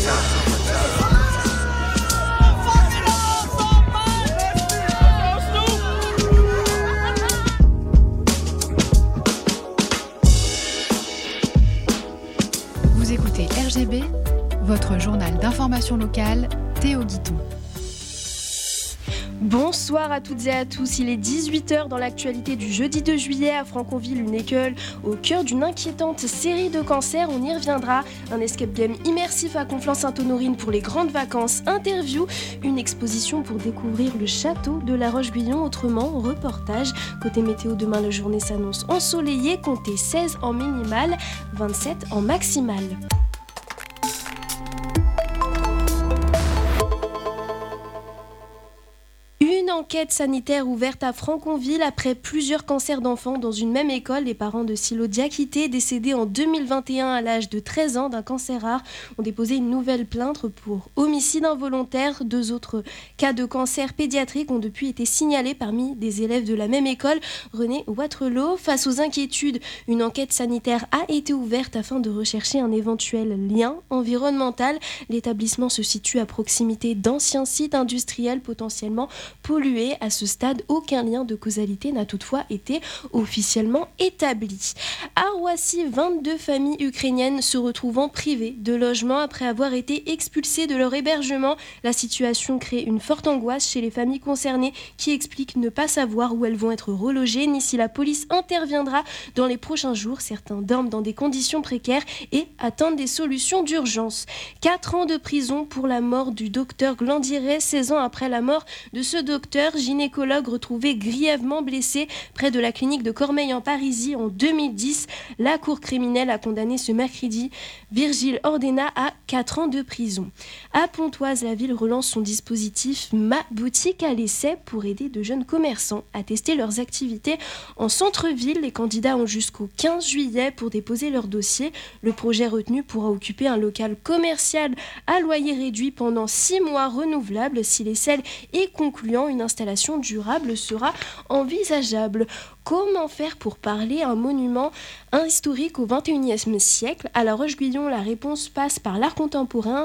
Vous écoutez RGB, votre journal d'information locale, Théo Guiton. Bonsoir à toutes et à tous, il est 18h dans l'actualité du jeudi 2 juillet à Franconville, une école au cœur d'une inquiétante série de cancers, on y reviendra, un escape game immersif à Conflans-Sainte-Honorine pour les grandes vacances, interview, une exposition pour découvrir le château de La Roche-Guyon, autrement reportage. Côté météo, demain la journée s'annonce ensoleillée, comptez 16 en minimal, 27 en maximal. Une enquête sanitaire ouverte à Franconville après plusieurs cancers d'enfants dans une même école. Les parents de Silo Diakité, décédé en 2021 à l'âge de 13 ans d'un cancer rare, ont déposé une nouvelle plainte pour homicide involontaire. 2 autres cas de cancer pédiatrique ont depuis été signalés parmi des élèves de la même école, René Waterloo. Face aux inquiétudes, une enquête sanitaire a été ouverte afin de rechercher un éventuel lien environnemental. L'établissement se situe à proximité d'anciens sites industriels potentiellement pollués. À ce stade, aucun lien de causalité n'a toutefois été officiellement établi. À Roissy, 22 familles ukrainiennes se retrouvant privées de logement après avoir été expulsées de leur hébergement. La situation crée une forte angoisse chez les familles concernées qui expliquent ne pas savoir où elles vont être relogées ni si la police interviendra dans les prochains jours. Certains dorment dans des conditions précaires et attendent des solutions d'urgence. 4 ans de prison pour la mort du docteur Glandiret, 16 ans après la mort de ce docteur gynécologue retrouvé grièvement blessé près de la clinique de Cormeilles en Parisis en 2010. La cour criminelle a condamné ce mercredi Virgile Ordena à 4 ans de prison. À Pontoise, la ville relance son dispositif Ma boutique à l'essai pour aider de jeunes commerçants à tester leurs activités en centre-ville. Les candidats ont jusqu'au 15 juillet pour déposer leur dossier. Le projet retenu pourra occuper un local commercial à loyer réduit pendant 6 mois renouvelables. Si l'essai est concluant, une installation durable sera envisageable. Comment faire pour parler un monument historique au XXIe siècle ? À La Roche-Guyon, la réponse passe par l'art contemporain.